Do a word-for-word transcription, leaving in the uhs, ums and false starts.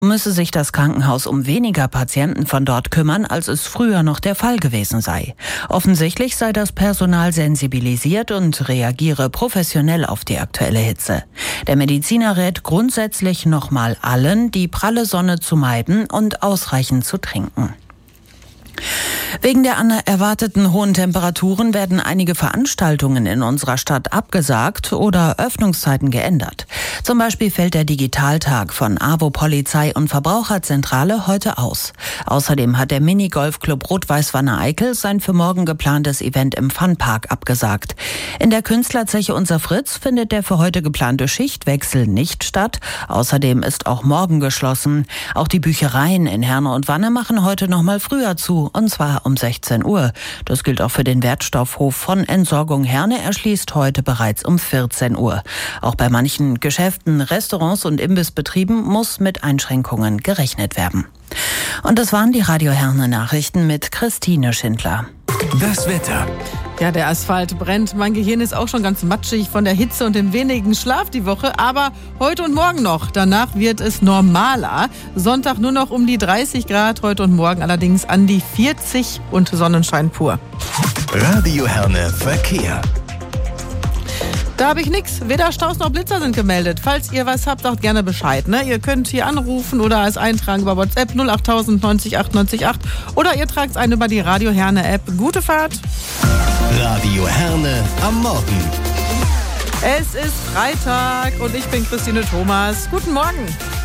müsse sich das Krankenhaus um weniger Patienten von dort kümmern, als es früher noch der Fall gewesen sei. Offensichtlich sei das Personal sensibilisiert und reagiere professionell auf die aktuelle Hitze. Der Mediziner rät grundsätzlich nochmal allen, die pralle Sonne zu meiden und ausreichend zu trinken. Wegen der erwarteten hohen Temperaturen werden einige Veranstaltungen in unserer Stadt abgesagt oder Öffnungszeiten geändert. Zum Beispiel fällt der Digitaltag von AWO Polizei und Verbraucherzentrale heute aus. Außerdem hat der Minigolfclub Rot-Weiß-Wanne-Eickel sein für morgen geplantes Event im Funpark abgesagt. In der Künstlerzeche Unser Fritz findet der für heute geplante Schichtwechsel nicht statt. Außerdem ist auch morgen geschlossen. Auch die Büchereien in Herne und Wanne machen heute noch mal früher zu, und zwar um sechzehn Uhr. Das gilt auch für den Wertstoffhof von Entsorgung Herne. Er schließt heute bereits um vierzehn Uhr. Auch bei manchen Geschäften, Restaurants und Imbissbetrieben muss mit Einschränkungen gerechnet werden. Und das waren die Radio Herne Nachrichten mit Christine Schindler. Das Wetter. Ja, der Asphalt brennt. Mein Gehirn ist auch schon ganz matschig von der Hitze und dem wenigen Schlaf die Woche. Aber heute und morgen noch. Danach wird es normaler. Sonntag nur noch um die dreißig Grad. Heute und morgen allerdings an die vierzig und Sonnenschein pur. Radio Herne Verkehr. Da habe ich nichts. Weder Staus noch Blitzer sind gemeldet. Falls ihr was habt, sagt gerne Bescheid. Ne? Ihr könnt hier anrufen oder es eintragen über WhatsApp null acht null null neunzig acht neunzig acht oder ihr tragt es ein über die Radio Herne App. Gute Fahrt. Radio Herne am Morgen. Es ist Freitag und ich bin Christine Thomas. Guten Morgen.